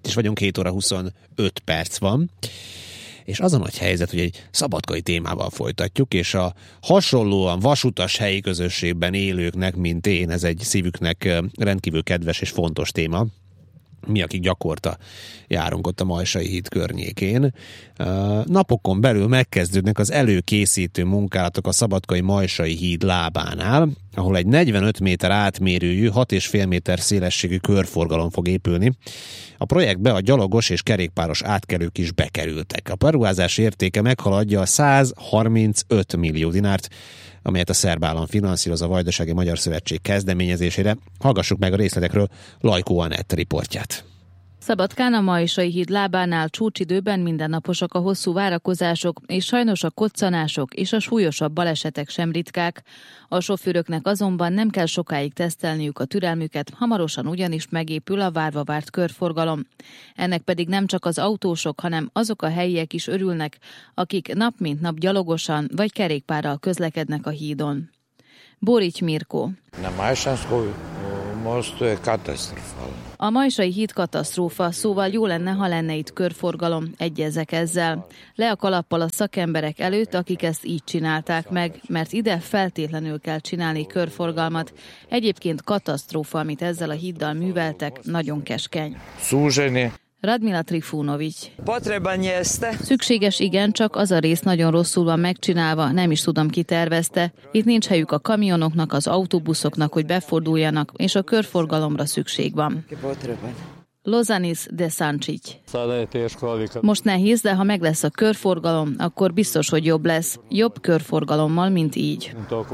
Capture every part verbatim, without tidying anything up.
is vagyunk, hét óra huszonöt perc van. És az a nagy helyzet, hogy egy szabadkai témával folytatjuk, és a hasonlóan vasutas helyi közösségben élőknek, mint én, ez egy szívüknek rendkívül kedves és fontos téma. Mi, akik gyakorta járunk ott a Majsai híd környékén. Napokon belül megkezdődnek az előkészítő munkálatok a szabadkai Majsai híd lábánál, ahol egy negyvenöt méter átmérőjű, hat és fél méter szélességű körforgalom fog épülni. A projektbe a gyalogos és kerékpáros átkelők is bekerültek. A beruházás értéke meghaladja a száz harmincöt millió dinárt, amelyet a szerb állam finanszíroz a Vajdasági Magyar Szövetség kezdeményezésére. Hallgassuk meg a részletekről Lajkó Anett riportját. Szabadkán a Majsai híd lábánál csúcsidőben mindennaposak a hosszú várakozások, és sajnos a koccanások és a súlyosabb balesetek sem ritkák. A sofőröknek azonban nem kell sokáig tesztelniük a türelmüket, hamarosan ugyanis megépül a várva várt körforgalom. Ennek pedig nem csak az autósok, hanem azok a helyiek is örülnek, akik nap mint nap gyalogosan vagy kerékpárral közlekednek a hídon. Borics Mirko. Na Majsanskoj mostu je katasztrofálna. A Majsai híd katasztrófa, szóval jó lenne, ha lenne itt körforgalom, egyezek ezzel. Le a kalappal a szakemberek előtt, akik ezt így csinálták meg, mert ide feltétlenül kell csinálni körforgalmat. Egyébként katasztrófa, amit ezzel a híddal műveltek, nagyon keskeny. Súzseni. Radmila Trifunovics. Szükséges, igen, csak az a rész nagyon rosszul van megcsinálva, nem is tudom, ki tervezte. Itt nincs helyük a kamionoknak, az autóbuszoknak, hogy beforduljanak, és a körforgalomra szükség van. Lozanis de Sancic. Most nehéz, de ha meg lesz a körforgalom, akkor biztos, hogy jobb lesz. Jobb körforgalommal, mint így.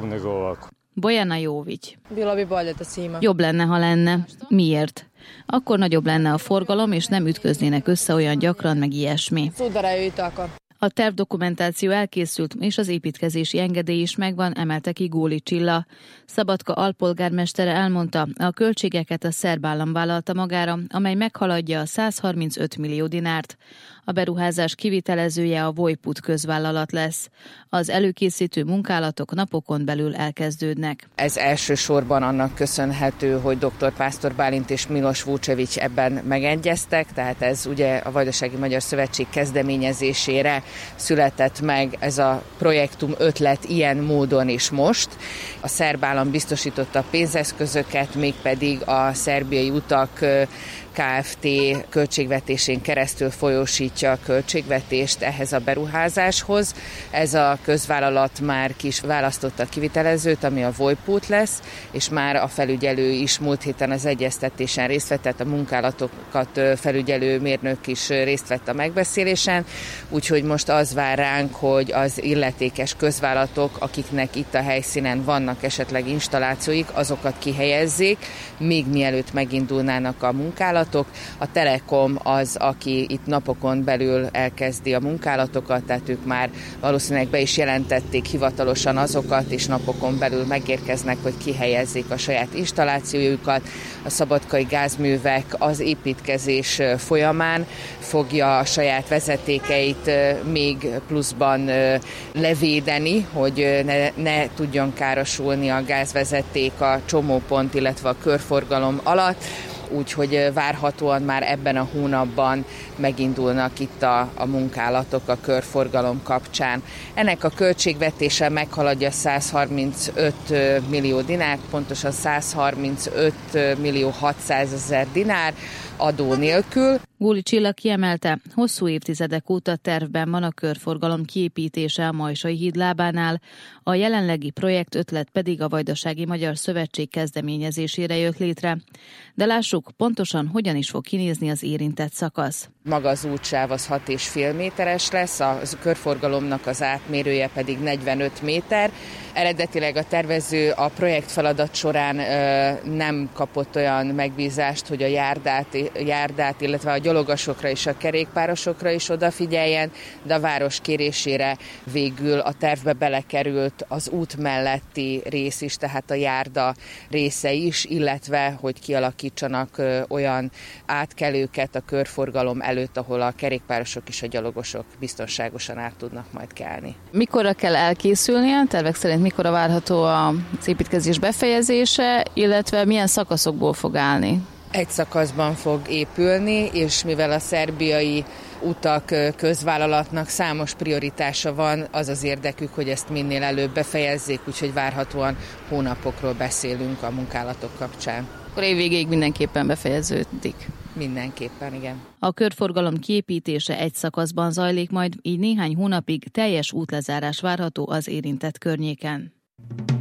Bojana Jovic. Jobb lenne, ha lenne. Miért? Akkor nagyobb lenne a forgalom, és nem ütköznének össze olyan gyakran, meg ilyesmi. A tervdokumentáció elkészült, és az építkezési engedély is megvan, emelte ki Góli Csilla. Szabadka alpolgármestere elmondta, a költségeket a szerb állam vállalta magára, amely meghaladja a száz harmincöt millió dinárt. A beruházás kivitelezője a Vojput közvállalat lesz. Az előkészítő munkálatok napokon belül elkezdődnek. Ez elsősorban annak köszönhető, hogy dr. Pásztor Bálint és Milos Vucevic ebben megegyeztek, tehát ez ugye a Vajdasági Magyar Szövetség kezdeményezésére született meg ez a projektum ötlet ilyen módon is most. A szerb állam biztosította a pénzeszközöket, mégpedig a Szerbiai Utak Kft. Költségvetésén keresztül folyósítja a költségvetést ehhez a beruházáshoz. Ez a közvállalat már ki is választotta a kivitelezőt, ami a Vojput lesz, és már a felügyelő is múlt héten az egyeztetésen részt vett, tehát a munkálatokat felügyelő mérnök is részt vett a megbeszélésen, úgyhogy most az vár ránk, hogy az illetékes közvállalatok, akiknek itt a helyszínen vannak esetleg installációik, azokat kihelyezzék, még mielőtt megindulnának a munkálatok. A Telekom az, aki itt napokon belül elkezdi a munkálatokat, tehát ők már valószínűleg be is jelentették hivatalosan azokat, és napokon belül megérkeznek, hogy kihelyezzék a saját installációjukat. A szabadkai gázművek az építkezés folyamán fogja a saját vezetékeit még pluszban levédeni, hogy ne, ne tudjon károsulni a gázvezeték a csomópont, illetve a körforgalom alatt. Úgyhogy várhatóan már ebben a hónapban megindulnak itt a, a munkálatok a körforgalom kapcsán. Ennek a költségvetése meghaladja száz harmincöt millió dinár, pontosan száz harmincöt millió hatszázezer dinár adó nélkül. Góli Csilla kiemelte, hosszú évtizedek óta tervben van a körforgalom kiépítése a Majsai híd lábánál, a jelenlegi projekt ötlet pedig a Vajdasági Magyar Szövetség kezdeményezésére jött létre. De lássuk pontosan, hogyan is fog kinézni az érintett szakasz. Maga az útsáv az hat és fél méteres lesz, a körforgalomnak az átmérője pedig negyvenöt méter. Eredetileg a tervező a projekt feladat során ö, nem kapott olyan megbízást, hogy a járdát, járdát, illetve a gyalogosokra és a kerékpárosokra is odafigyeljen, de a város kérésére végül a tervbe belekerült az út melletti rész is, tehát a járda része is, illetve hogy kialakítsanak ö, olyan átkelőket a körforgalom előtt, ahol a kerékpárosok és a gyalogosok biztonságosan át tudnak majd kelni. Mikorra kell elkészülnie? Tervek szerint mikorra várható az építkezés befejezése, illetve milyen szakaszokból fog állni? Egy szakaszban fog épülni, és mivel a szerbiai utak közvállalatnak számos prioritása van, az az érdekük, hogy ezt minél előbb befejezzék, úgyhogy várhatóan hónapokról beszélünk a munkálatok kapcsán. Akkor év végéig mindenképpen befejeződik. Mindenképpen, igen. A körforgalom kiépítése egy szakaszban zajlik, majd így néhány hónapig teljes útlezárás várható az érintett környéken.